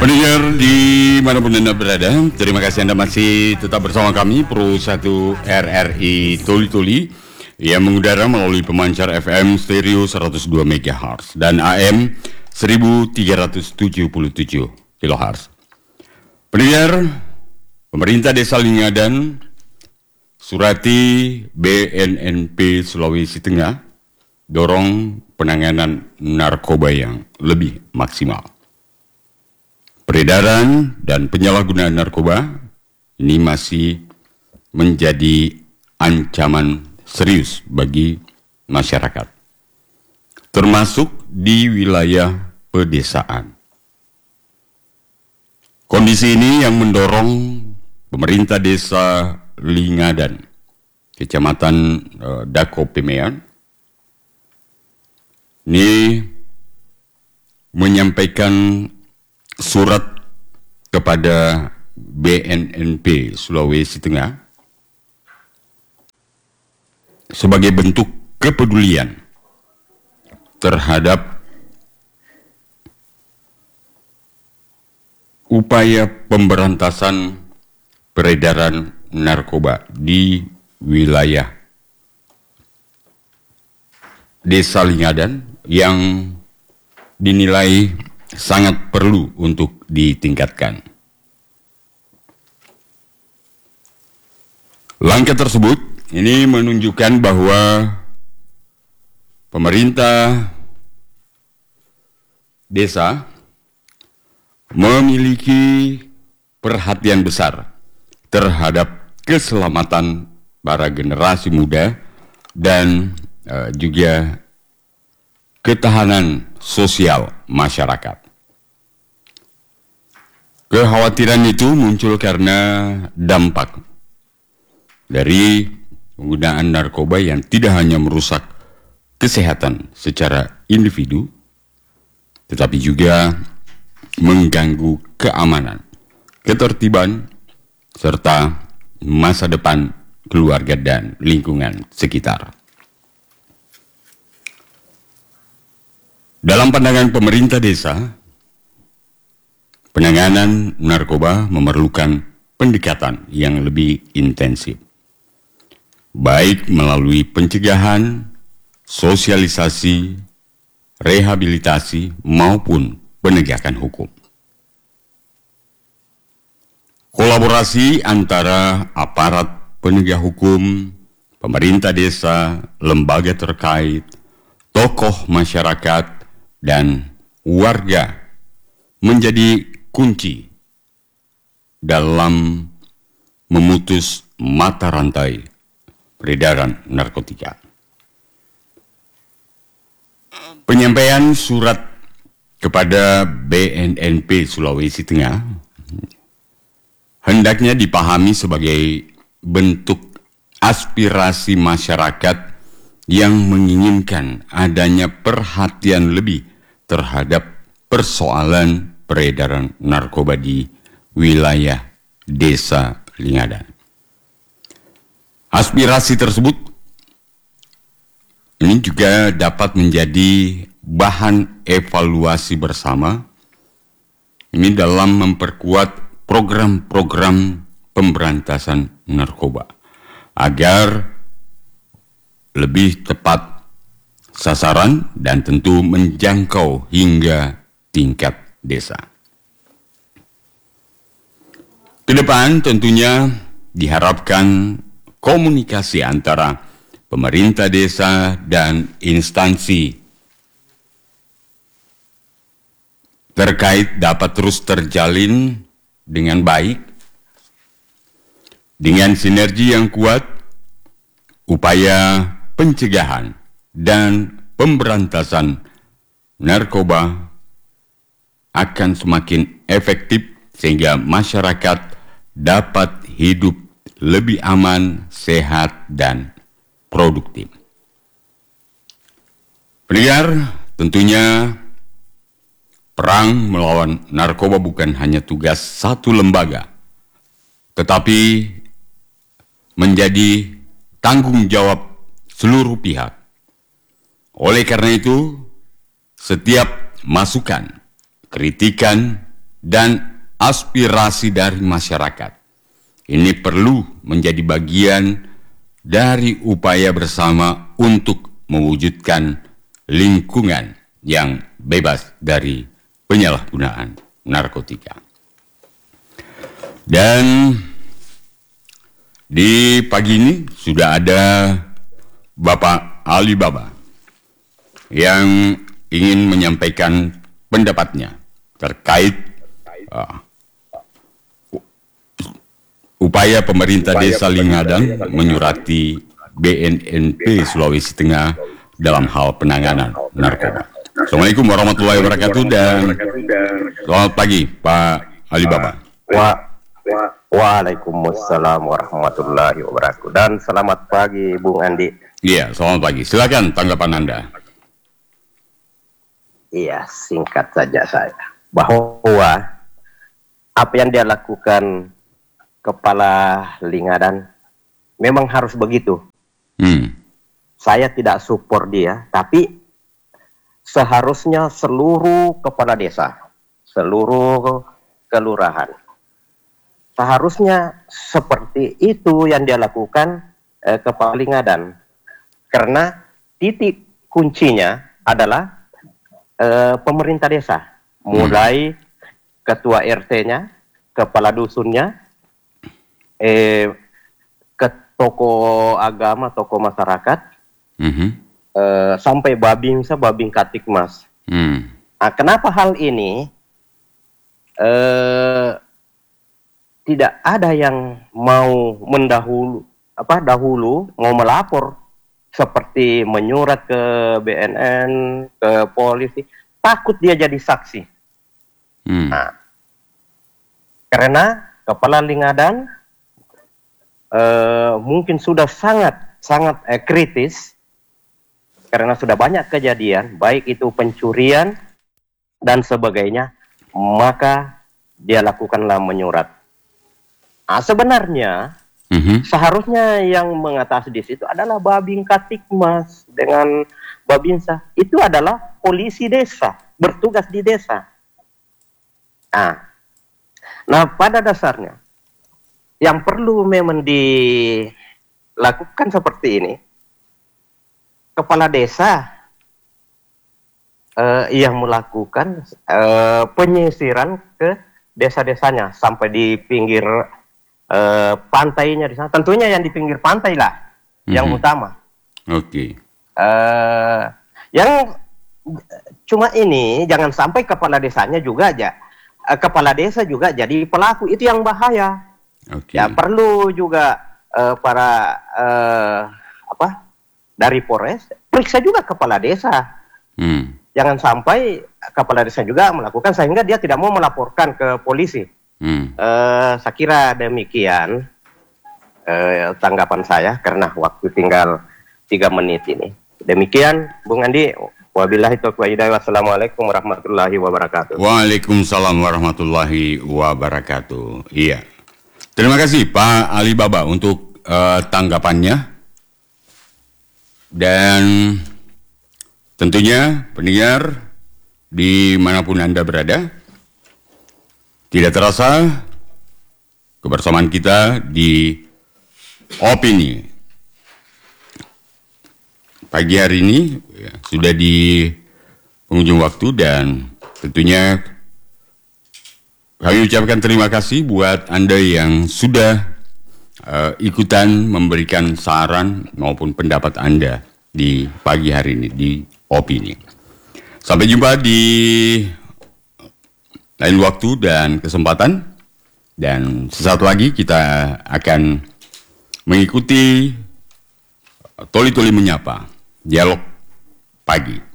Pendengar dimanapun Anda berada, terima kasih Anda masih tetap bersama kami Pro 1 RRI Tuli-Tuli yang mengudara melalui pemancar FM stereo 102 MHz dan AM 1377 kHz. Pendengar, pemerintah Desa Lingadan, Surati BNNP Sulawesi Tengah dorong penanganan narkoba yang lebih maksimal. Peredaran dan penyalahgunaan narkoba ini masih menjadi ancaman serius bagi masyarakat, termasuk di wilayah pedesaan. Kondisi ini yang mendorong pemerintah Desa Lingadan, Kecamatan Dako Pemean, ini menyampaikan surat kepada BNNP Sulawesi Tengah sebagai bentuk kepedulian terhadap upaya pemberantasan peredaran narkoba di wilayah Desa Lingadan yang dinilai sangat perlu untuk ditingkatkan. Langkah tersebut ini menunjukkan bahwa pemerintah desa memiliki perhatian besar terhadap keselamatan para generasi muda dan juga ketahanan sosial masyarakat. Kekhawatiran itu muncul karena dampak dari penggunaan narkoba yang tidak hanya merusak kesehatan secara individu, tetapi juga mengganggu keamanan, ketertiban, serta masa depan keluarga dan lingkungan sekitar. Dalam pandangan pemerintah desa, penanganan narkoba memerlukan pendekatan yang lebih intensif, baik melalui pencegahan, sosialisasi, rehabilitasi, maupun penegakan hukum. Kolaborasi antara aparat penegak hukum, pemerintah desa, lembaga terkait, tokoh masyarakat, dan warga menjadi kunci dalam memutus mata rantai peredaran narkotika. Penyampaian surat kepada BNNP Sulawesi Tengah hendaknya dipahami sebagai bentuk aspirasi masyarakat yang menginginkan adanya perhatian lebih terhadap persoalan peredaran narkoba di wilayah Desa Lingadan. Aspirasi tersebut ini juga dapat menjadi bahan evaluasi bersama ini dalam memperkuat program-program pemberantasan narkoba agar lebih tepat sasaran dan tentu menjangkau hingga tingkat desa. Ke depan tentunya diharapkan komunikasi antara pemerintah desa dan instansi terkait dapat terus terjalin dengan baik, dengan sinergi yang kuat, upaya pencegahan dan pemberantasan narkoba akan semakin efektif sehingga masyarakat dapat hidup lebih aman, sehat, dan produktif. Pendengar, tentunya perang melawan narkoba bukan hanya tugas satu lembaga, tetapi menjadi tanggung jawab seluruh pihak. Oleh karena itu, setiap masukan, kritikan, dan aspirasi dari masyarakat. Ini perlu menjadi bagian dari upaya bersama untuk mewujudkan lingkungan yang bebas dari penyalahgunaan narkotika. Dan di pagi ini sudah ada Bapak Ali Baba yang ingin menyampaikan pendapatnya terkait upaya pemerintah Desa Lingadang menyurati BNNP Sulawesi Tengah dalam hal penanganan narkoba. Assalamualaikum warahmatullahi wabarakatuh dan selamat pagi Pak Ali Baba. Waalaikumsalam warahmatullahi wabarakatuh dan selamat pagi Bung Andi. Iya, selamat pagi. Silakan tanggapan Anda. Iya, singkat saja saya. Bahwa apa yang dia lakukan Kepala Lingadan memang harus begitu. Saya tidak support dia, tapi seharusnya seluruh kepala desa, seluruh kelurahan, seharusnya seperti itu yang dia lakukan Kepala Lingadan. Karena titik kuncinya adalah pemerintah desa, mulai ketua RT-nya, kepala dusunnya, ke tokoh agama, tokoh masyarakat, sampai babinsa, babing katikmas. Nah, kenapa hal ini tidak ada yang mau dahulu mau melapor seperti menyurat ke BNN, ke polisi, takut dia jadi saksi. Nah, karena Kepala Lingadan mungkin sudah sangat kritis karena sudah banyak kejadian, baik itu pencurian dan sebagainya, maka dia lakukanlah menyurat. Nah, sebenarnya seharusnya yang mengatasi di situ adalah Babing Katikmas dengan Babinsa. Itu adalah polisi desa, bertugas di desa. Nah, pada dasarnya yang perlu memang dilakukan seperti ini, kepala desa yang melakukan penyisiran ke desa-desanya sampai di pinggir pantainya di sana. Tentunya yang di pinggir pantai lah yang utama. Oke. Yang cuma ini jangan sampai kepala desanya juga kepala desa juga jadi pelaku, itu yang bahaya. Ya perlu juga para dari Polres periksa juga kepala desa. Jangan sampai kepala desa juga melakukan sehingga dia tidak mau melaporkan ke polisi. Saya kira demikian tanggapan saya karena waktu tinggal 3 menit ini. Demikian Bung Andi. Wabillahi taufiq wal hidayah. Wassalamualaikum warahmatullahi wabarakatuh. Waalaikumsalam warahmatullahi wabarakatuh. Iya. Terima kasih Pak Ali Baba untuk tanggapannya. Dan tentunya pendengar dimanapun Anda berada, tidak terasa kebersamaan kita di opini pagi hari ini sudah di penghujung waktu, dan tentunya kami ucapkan terima kasih buat Anda yang sudah ikutan memberikan saran maupun pendapat Anda di pagi hari ini di opini. Sampai jumpa di lain waktu dan kesempatan, dan sesaat lagi kita akan mengikuti Toli-Toli Menyapa, dialog pagi.